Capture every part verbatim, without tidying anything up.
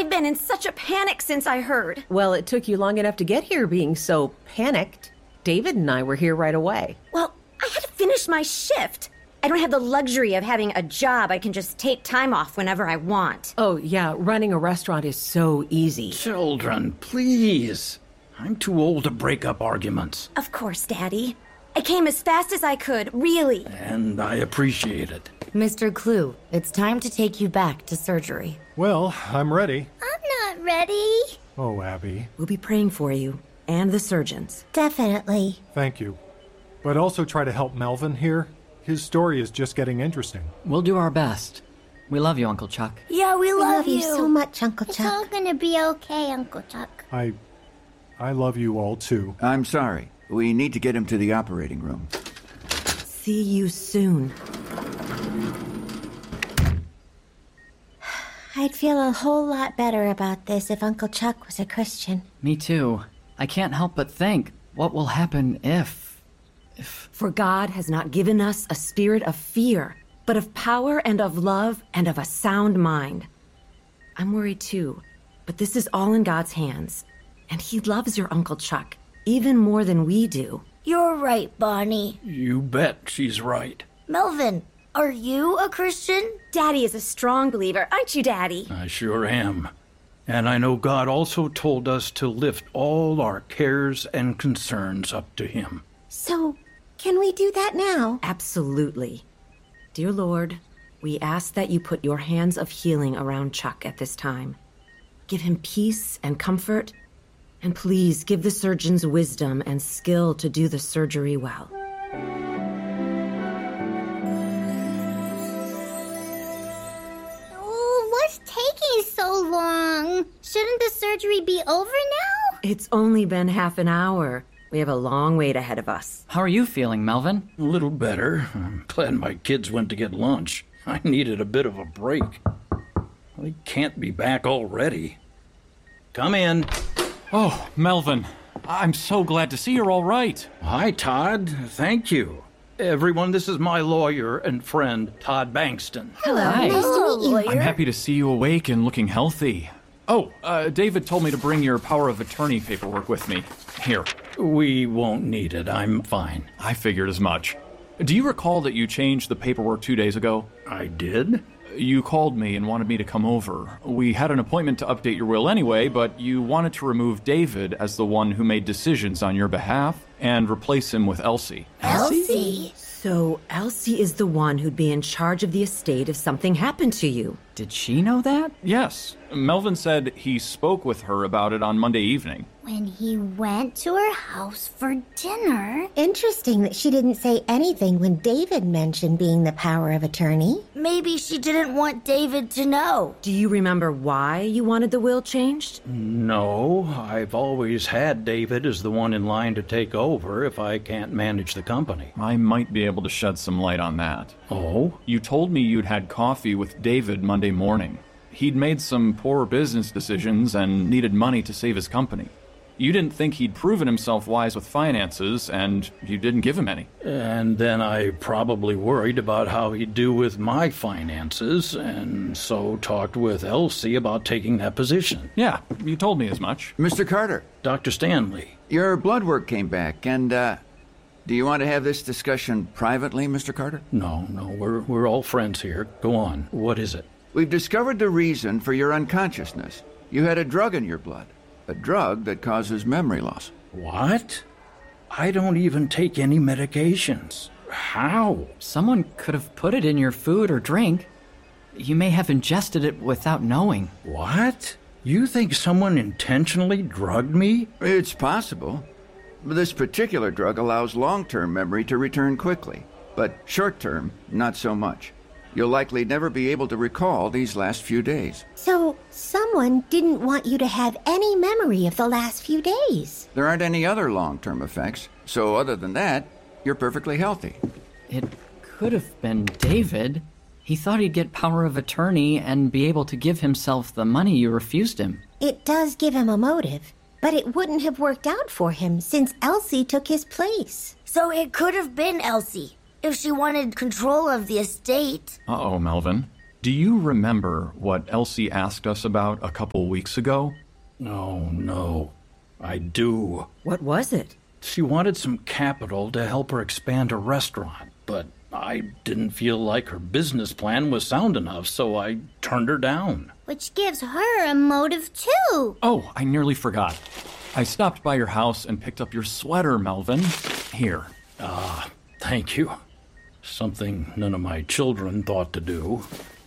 I've been in such a panic since I heard. Well, it took you long enough to get here being so panicked. David and I were here right away. Well, I had to finish my shift. I don't have the luxury of having a job I can just take time off whenever I want. Oh, yeah, running a restaurant is so easy. Children, please. I'm too old to break up arguments. Of course, Daddy. I came as fast as I could, really. And I appreciate it. Mister Clue, it's time to take you back to surgery. Well, I'm ready. I'm not ready. Oh, Abby. We'll be praying for you and the surgeons. Definitely. Thank you. But also try to help Melvin here. His story is just getting interesting. We'll do our best. We love you, Uncle Chuck. Yeah, we love, we love you. you so much, Uncle it's Chuck. It's all gonna be okay, Uncle Chuck. I... I love you all, too. I'm sorry. We need to get him to the operating room. See you soon. I'd feel a whole lot better about this if Uncle Chuck was a Christian. Me too. I can't help but think, what will happen if... if... For God has not given us a spirit of fear, but of power and of love and of a sound mind. I'm worried too, but this is all in God's hands. And he loves your Uncle Chuck, even more than we do. You're right, Bonnie. You bet she's right. Melvin, are you a Christian? Daddy is a strong believer, aren't you, Daddy? I sure am. And I know God also told us to lift all our cares and concerns up to him. So, can we do that now? Absolutely. Dear Lord, we ask that you put your hands of healing around Chuck at this time. Give him peace and comfort, and please give the surgeons wisdom and skill to do the surgery well. Oh, what's taking so long? Shouldn't the surgery be over now? It's only been half an hour. We have a long wait ahead of us. How are you feeling, Melvin? A little better. I'm glad my kids went to get lunch. I needed a bit of a break. They can't be back already. Come in. Oh, Melvin. I'm so glad to see you're all right. Hi, Todd. Thank you. Everyone, this is my lawyer and friend, Todd Bankston. Hello. Hi. Nice to meet you. Lawyer. I'm happy to see you awake and looking healthy. Oh, uh, David told me to bring your power of attorney paperwork with me. Here. We won't need it. I'm fine. I figured as much. Do you recall that you changed the paperwork two days ago? I did? You called me and wanted me to come over. We had an appointment to update your will anyway, but you wanted to remove David as the one who made decisions on your behalf and replace him with Elsie. Elsie? So Elsie is the one who'd be in charge of the estate if something happened to you. Did she know that? Yes. Melvin said he spoke with her about it on Monday evening. When he went to her house for dinner. Interesting that she didn't say anything when David mentioned being the power of attorney. Maybe she didn't want David to know. Do you remember why you wanted the will changed? No, I've always had David as the one in line to take over if I can't manage the company. I might be able to shed some light on that. Oh? You told me you'd had coffee with David Monday morning. He'd made some poor business decisions and needed money to save his company. You didn't think he'd proven himself wise with finances, and you didn't give him any. And then I probably worried about how he'd do with my finances, and so talked with Elsie about taking that position. Yeah, you told me as much. Mister Carter. Doctor Stanley. Your blood work came back, and, uh, do you want to have this discussion privately, Mister Carter? No, no, we're, we're all friends here. Go on. What is it? We've discovered the reason for your unconsciousness. You had a drug in your blood. A drug that causes memory loss. What? I don't even take any medications. How? Someone could have put it in your food or drink. You may have ingested it without knowing. What? You think someone intentionally drugged me? It's possible. This particular drug allows long-term memory to return quickly, but short-term, not so much. You'll likely never be able to recall these last few days. So, someone didn't want you to have any memory of the last few days. There aren't any other long-term effects, so other than that, you're perfectly healthy. It could have been David. He thought he'd get power of attorney and be able to give himself the money you refused him. It does give him a motive, but it wouldn't have worked out for him since Elsie took his place. So it could have been Elsie, if she wanted control of the estate. Uh-oh, Melvin. Do you remember what Elsie asked us about a couple weeks ago? Oh, no. I do. What was it? She wanted some capital to help her expand her restaurant, but I didn't feel like her business plan was sound enough, so I turned her down. Which gives her a motive, too. Oh, I nearly forgot. I stopped by your house and picked up your sweater, Melvin. Here. Ah, thank you. Something none of my children thought to do.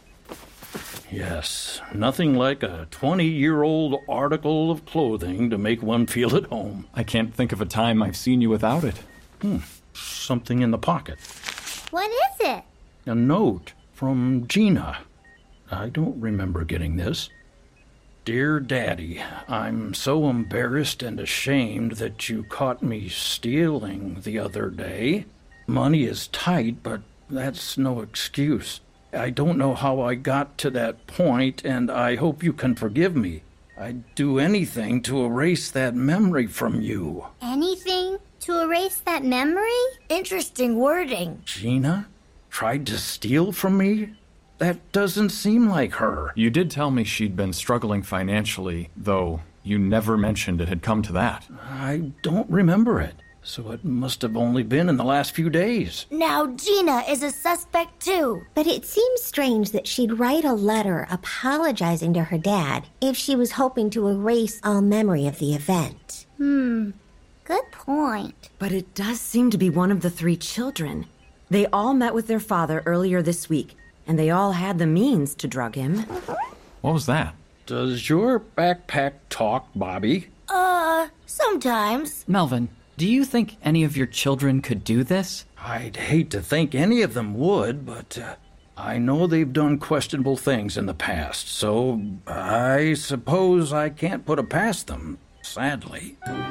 Yes, nothing like a twenty-year-old article of clothing to make one feel at home. I can't think of a time I've seen you without it. Hmm, something in the pocket. What is it? A note from Gina. I don't remember getting this. Dear Daddy, I'm so embarrassed and ashamed that you caught me stealing the other day. Money is tight, but that's no excuse. I don't know how I got to that point, and I hope you can forgive me. I'd do anything to erase that memory from you. Anything to erase that memory? Interesting wording. Gina tried to steal from me? That doesn't seem like her. You did tell me she'd been struggling financially, though you never mentioned it had come to that. I don't remember it, so it must have only been in the last few days. Now Gina is a suspect too. But it seems strange that she'd write a letter apologizing to her dad if she was hoping to erase all memory of the event. Hmm, good point. But it does seem to be one of the three children. They all met with their father earlier this week, and they all had the means to drug him. What was that? Does your backpack talk, Bobby? Uh, sometimes. Melvin, do you think any of your children could do this? I'd hate to think any of them would, but uh, I know they've done questionable things in the past, so I suppose I can't put it past them, sadly.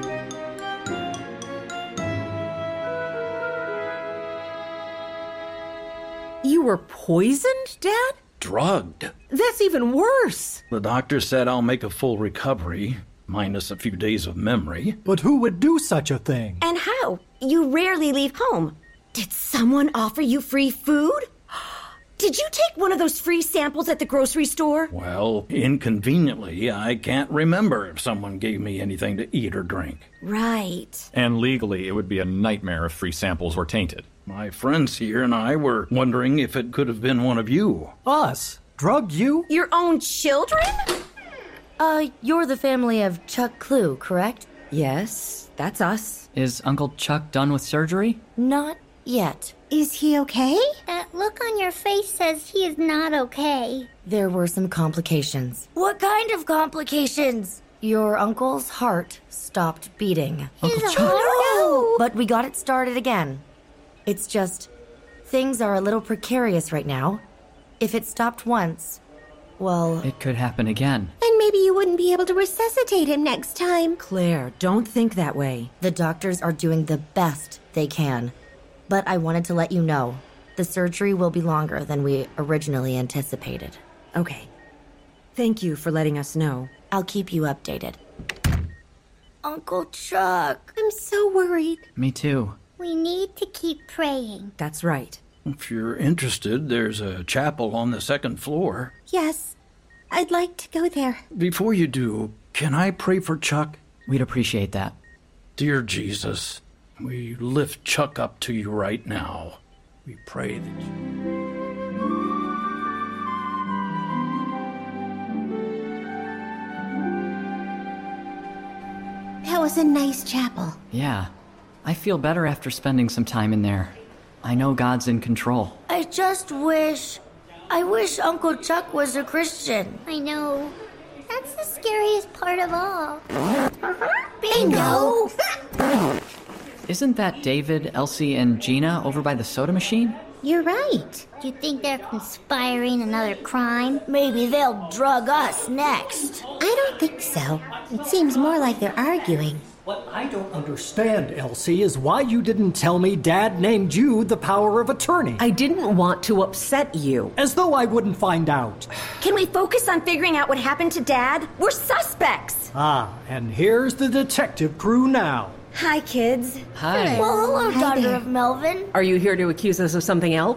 You were poisoned, Dad? Drugged. That's even worse. The doctor said I'll make a full recovery, minus a few days of memory. But who would do such a thing? And how? You rarely leave home. Did someone offer you free food? Did you take one of those free samples at the grocery store? Well, inconveniently, I can't remember if someone gave me anything to eat or drink. Right. And legally, it would be a nightmare if free samples were tainted. My friends here and I were wondering if it could have been one of you. Us? Drug you? Your own children? Uh, you're the family of Chuck Clue, correct? Yes, that's us. Is Uncle Chuck done with surgery? Not yet. Is he okay? That look on your face says he is not okay. There were some complications. What kind of complications? Your uncle's heart stopped beating. His Uncle Chuck? heart? But we got it started again. It's just, things are a little precarious right now. If it stopped once, well... It could happen again. And maybe you wouldn't be able to resuscitate him next time. Claire, don't think that way. The doctors are doing the best they can. But I wanted to let you know, the surgery will be longer than we originally anticipated. Okay. Thank you for letting us know. I'll keep you updated. Uncle Chuck. I'm so worried. Me too. We need to keep praying. That's right. If you're interested, there's a chapel on the second floor. Yes, I'd like to go there. Before you do, can I pray for Chuck? We'd appreciate that. Dear Jesus, we lift Chuck up to you right now. We pray that you... That was a nice chapel. Yeah. I feel better after spending some time in there. I know God's in control. I just wish... I wish Uncle Chuck was a Christian. I know. That's the scariest part of all. Bingo! Isn't that David, Elsie, and Gina over by the soda machine? You're right. Do you think they're conspiring another crime? Maybe they'll drug us next. I don't think so. It seems more like they're arguing. What I don't understand, Elsie, is why you didn't tell me Dad named you the power of attorney. I didn't want to upset you. As though I wouldn't find out. Can we focus on figuring out what happened to Dad? We're suspects! Ah, and here's the detective crew now. Hi, kids. Hi. Well, hello, Hi daughter there. of Melvin. Are you here to accuse us of something else?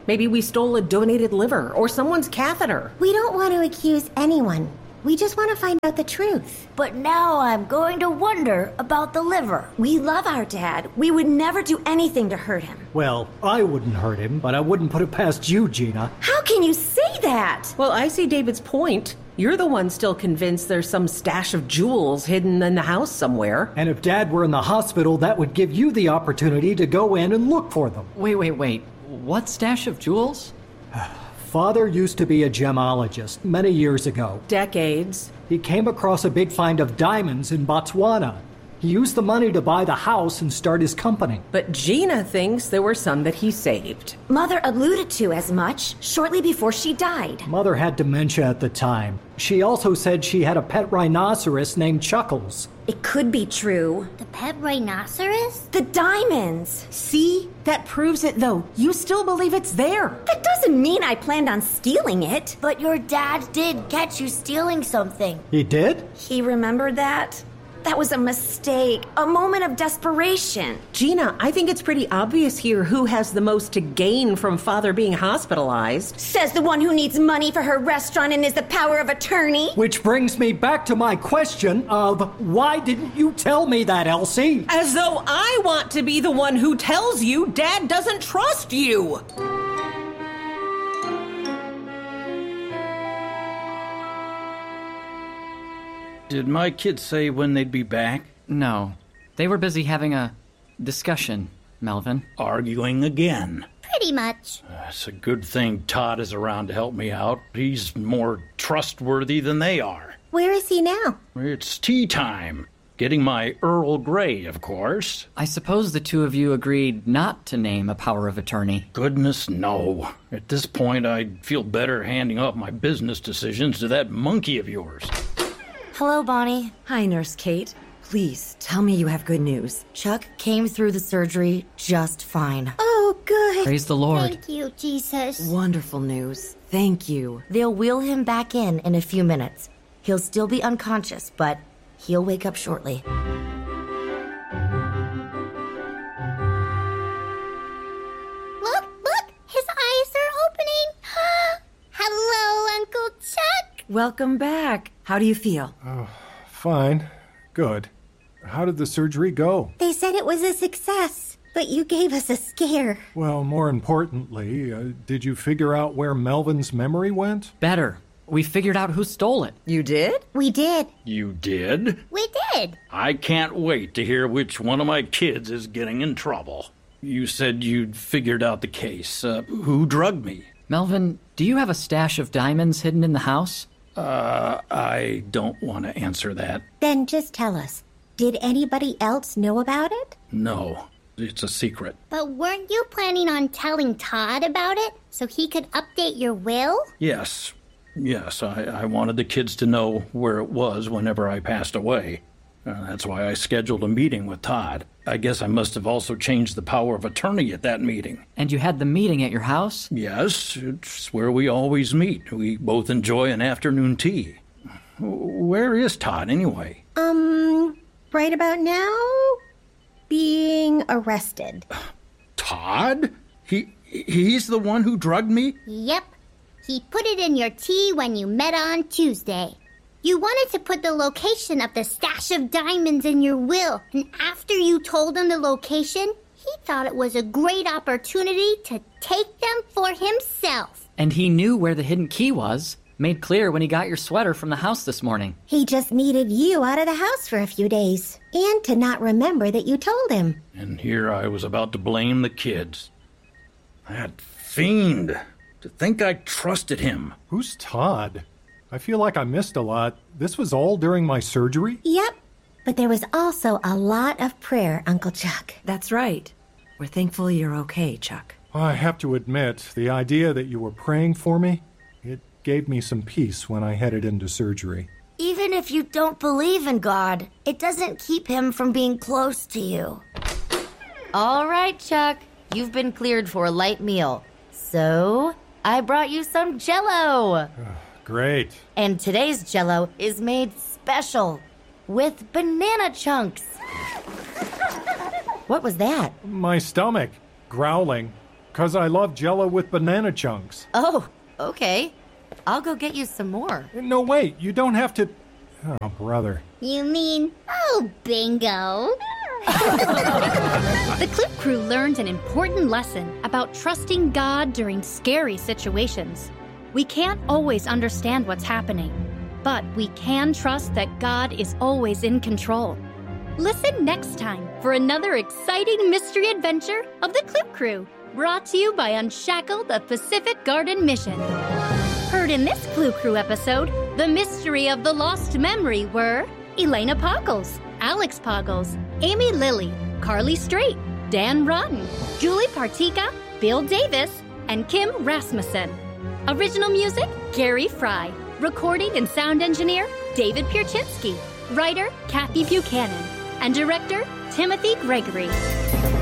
Maybe we stole a donated liver or someone's catheter. We don't want to accuse anyone. We just want to find out the truth. But now I'm going to wonder about the liver. We love our dad. We would never do anything to hurt him. Well, I wouldn't hurt him, but I wouldn't put it past you, Gina. How can you say that? Well, I see David's point. You're the one still convinced there's some stash of jewels hidden in the house somewhere. And if Dad were in the hospital, that would give you the opportunity to go in and look for them. Wait, wait, wait. What stash of jewels? Father used to be a gemologist many years ago. Decades. He came across a big find of diamonds in Botswana. He used the money to buy the house and start his company. But Gina thinks there were some that he saved. Mother alluded to as much shortly before she died. Mother had dementia at the time. She also said she had a pet rhinoceros named Chuckles. It could be true. The pet rhinoceros? The diamonds. See? That proves it, though. You still believe it's there. That doesn't mean I planned on stealing it. But your dad did catch you stealing something. He did? He remembered that? That was a mistake, a moment of desperation. Gina, I think it's pretty obvious here who has the most to gain from Father being hospitalized. Says the one who needs money for her restaurant and is the power of attorney. Which brings me back to my question of why didn't you tell me that, Elsie? As though I want to be the one who tells you Dad doesn't trust you. Did my kids say when they'd be back? No. They were busy having a discussion, Melvin. Arguing again. Pretty much. Uh, it's a good thing Todd is around to help me out. He's more trustworthy than they are. Where is he now? It's tea time. Getting my Earl Grey, of course. I suppose the two of you agreed not to name a power of attorney. Goodness, no. At this point, I'd feel better handing off my business decisions to that monkey of yours. Hello, Bonnie. Hi, Nurse Kate. Please, tell me you have good news. Chuck came through the surgery just fine. Oh, good. Praise the Lord. Thank you, Jesus. Wonderful news. Thank you. They'll wheel him back in in a few minutes. He'll still be unconscious, but he'll wake up shortly. Look, look! His eyes are opening! Hello, Uncle Chuck! Welcome back. How do you feel? Oh, fine. Good. How did the surgery go? They said it was a success, but you gave us a scare. Well, more importantly, uh, did you figure out where Melvin's memory went? Better. We figured out who stole it. You did? We did. You did? We did. I can't wait to hear which one of my kids is getting in trouble. You said you'd figured out the case. Uh, who drugged me? Melvin, do you have a stash of diamonds hidden in the house? Uh, I don't want to answer that. Then just tell us. Did anybody else know about it? No, it's a secret. But weren't you planning on telling Todd about it so he could update your will? Yes, yes, I, I wanted the kids to know where it was whenever I passed away. Uh, that's why I scheduled a meeting with Todd. I guess I must have also changed the power of attorney at that meeting. And you had the meeting at your house? Yes, it's where we always meet. We both enjoy an afternoon tea. Where is Todd, anyway? Um, right about now, being arrested. Todd? He he's the one who drugged me? Yep. He put it in your tea when you met on Tuesday. You wanted to put the location of the stash of diamonds in your will, and after you told him the location, he thought it was a great opportunity to take them for himself. And he knew where the hidden key was, made clear when he got your sweater from the house this morning. He just needed you out of the house for a few days, and to not remember that you told him. And here I was about to blame the kids. That fiend. To think I trusted him. Who's Todd? I feel like I missed a lot. This was all during my surgery? Yep. But there was also a lot of prayer, Uncle Chuck. That's right. We're thankful you're okay, Chuck. I have to admit, the idea that you were praying for me, it gave me some peace when I headed into surgery. Even if you don't believe in God, it doesn't keep him from being close to you. All right, Chuck. You've been cleared for a light meal. So, I brought you some Jell-O. Great. And today's Jell-O is made special with banana chunks. What was that? My stomach growling. Because I love Jell-O with banana chunks. Oh, okay. I'll go get you some more. No, wait, you don't have to... Oh, brother. You mean, oh, bingo. The Clip Crew learned an important lesson about trusting God during scary situations. We can't always understand what's happening, but we can trust that God is always in control. Listen next time for another exciting mystery adventure of the Clip Crew, brought to you by Unshackled, a Pacific Garden mission. Heard in this Clue Crew episode, the mystery of the lost memory were Elena Poggles, Alex Poggles, Amy Lilly, Carly Strait, Dan Rotten, Julie Partika, Bill Davis, and Kim Rasmussen. Original music, Gary Fry. Recording and sound engineer, David Pierczynski. Writer, Kathy Buchanan. And director, Timothy Gregory.